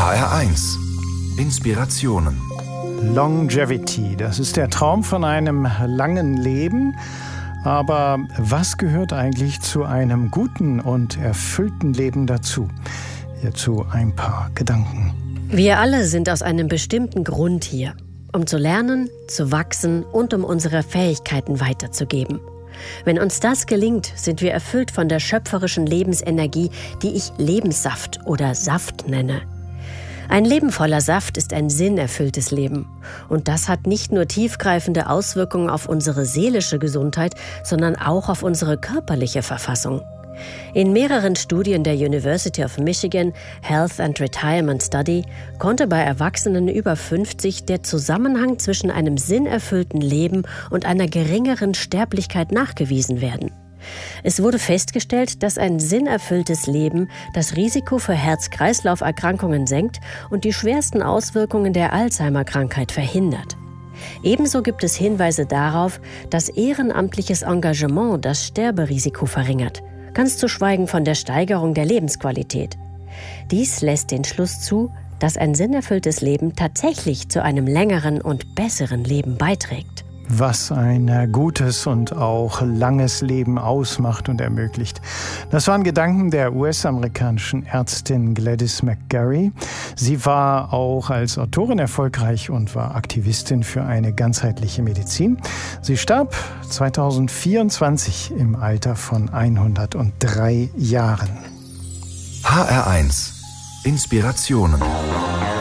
HR1 Inspirationen. Longevity, das ist der Traum von einem langen Leben. Aber was gehört eigentlich zu einem guten und erfüllten Leben dazu? Hierzu ein paar Gedanken. Wir alle sind aus einem bestimmten Grund hier, um zu lernen, zu wachsen und um unsere Fähigkeiten weiterzugeben. Wenn uns das gelingt, sind wir erfüllt von der schöpferischen Lebensenergie, die ich Lebenssaft oder Saft nenne. Ein Leben voller Saft ist ein sinnerfülltes Leben. Und das hat nicht nur tiefgreifende Auswirkungen auf unsere seelische Gesundheit, sondern auch auf unsere körperliche Verfassung. In mehreren Studien der University of Michigan Health and Retirement Study konnte bei Erwachsenen über 50 der Zusammenhang zwischen einem sinnerfüllten Leben und einer geringeren Sterblichkeit nachgewiesen werden. Es wurde festgestellt, dass ein sinnerfülltes Leben das Risiko für Herz-Kreislauf-Erkrankungen senkt und die schwersten Auswirkungen der Alzheimer-Krankheit verhindert. Ebenso gibt es Hinweise darauf, dass ehrenamtliches Engagement das Sterberisiko verringert, ganz zu schweigen von der Steigerung der Lebensqualität. Dies lässt den Schluss zu, dass ein sinnerfülltes Leben tatsächlich zu einem längeren und besseren Leben beiträgt. Was ein gutes und auch langes Leben ausmacht und ermöglicht. Das waren Gedanken der US-amerikanischen Ärztin Gladys McGarey. Sie war auch als Autorin erfolgreich und war Aktivistin für eine ganzheitliche Medizin. Sie starb 2024 im Alter von 103 Jahren. HR1 Inspirationen.